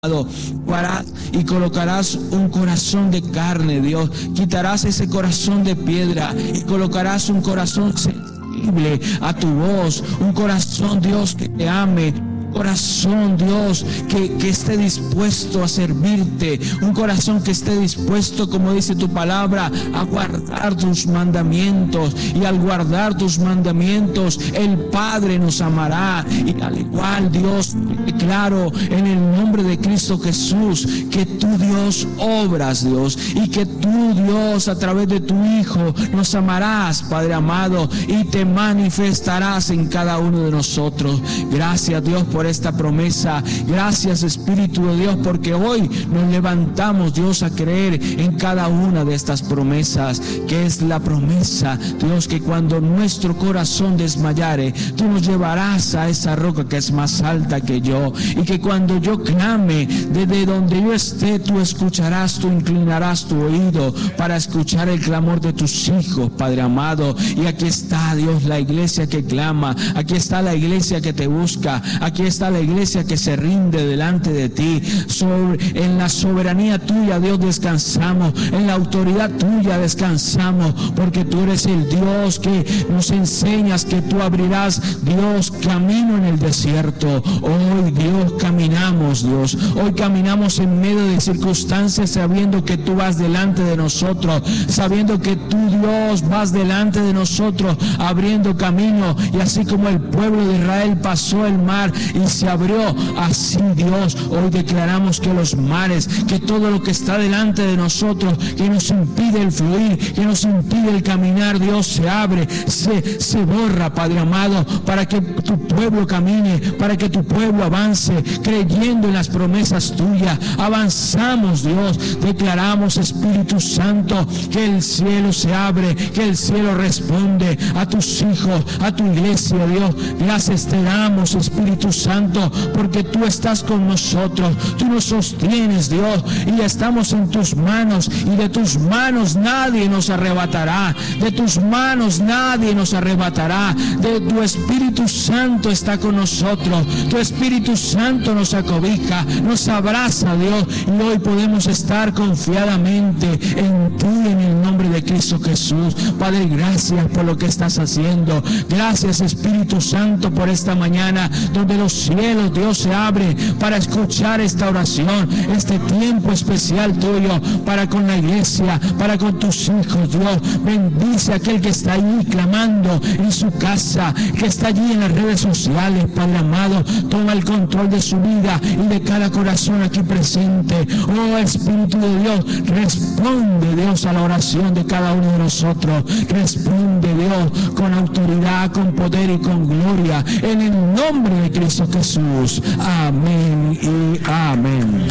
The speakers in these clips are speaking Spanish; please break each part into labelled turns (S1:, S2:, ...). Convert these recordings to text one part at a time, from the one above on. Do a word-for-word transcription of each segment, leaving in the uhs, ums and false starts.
S1: Y colocarás un corazón de carne, Dios. Quitarás ese corazón de piedra y colocarás un corazón sensible a tu voz, un corazón, Dios, que te ame, corazón, Dios, que, que esté dispuesto a servirte, un corazón que esté dispuesto, como dice tu palabra, a guardar tus mandamientos. Y al guardar tus mandamientos, el Padre nos amará. Y al igual, Dios, declaro en el nombre de Cristo Jesús que tú, Dios, obras, Dios, y que tú, Dios, a través de tu Hijo nos amarás, Padre amado, y te manifestarás en cada uno de nosotros. Gracias, Dios, por esta promesa. Gracias, Espíritu de Dios, porque hoy nos levantamos, Dios, a creer en cada una de estas promesas, que es la promesa, Dios, que cuando nuestro corazón desmayare, tú nos llevarás a esa roca que es más alta que yo, y que cuando yo clame desde donde yo esté, tú escucharás, tú inclinarás tu oído para escuchar el clamor de tus hijos, Padre amado. Y aquí está, Dios, la iglesia que clama, aquí está la iglesia que te busca, aquí está la iglesia que se rinde delante de ti. Sobre, en la soberanía tuya, Dios, descansamos, en la autoridad tuya descansamos, porque tú eres el Dios que nos enseñas que tú abrirás, Dios, camino en el desierto. Hoy, Dios, caminamos, Dios, hoy caminamos en medio de circunstancias, sabiendo que tú vas delante de nosotros, sabiendo que tú, Dios, vas delante de nosotros, abriendo camino. Y así como el pueblo de Israel pasó el mar y se abrió, así, Dios, hoy declaramos que los mares, que todo lo que está delante de nosotros, que nos impide el fluir, que nos impide el caminar, Dios, se abre, se, se borra, Padre amado, para que tu pueblo camine, para que tu pueblo avance, creyendo en las promesas tuyas. Avanzamos, Dios, declaramos, Espíritu Santo, que el cielo se abre, que el cielo responde a tus hijos, a tu iglesia, Dios. Gracias te damos, Espíritu Santo, porque tú estás con nosotros, tú nos sostienes, Dios, y estamos en tus manos, y de tus manos nadie nos arrebatará, de tus manos nadie nos arrebatará. De tu Espíritu Santo está con nosotros, tu Espíritu Santo nos acobija, nos abraza, Dios, y hoy podemos estar confiadamente en ti, en el nombre de Cristo Jesús. Padre, gracias por lo que estás haciendo. Gracias, Espíritu Santo, por esta mañana donde los cielos, Dios, se abren para escuchar esta oración, este tiempo especial tuyo para con la iglesia, para con tus hijos, Dios. Bendice a aquel que está ahí clamando en su casa, que está allí en las redes sociales, Padre amado. Toma el control de su vida y de cada corazón aquí presente. Oh, Espíritu de Dios, responde, Dios, a la oración de cada uno de nosotros. Responde, Dios, con autoridad, con poder y con gloria, en el nombre de Cristo Jesús. Amén y amén.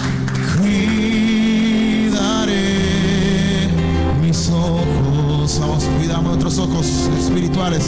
S2: Cuidaré mis ojos. Vamos, cuidamos nuestros ojos espirituales.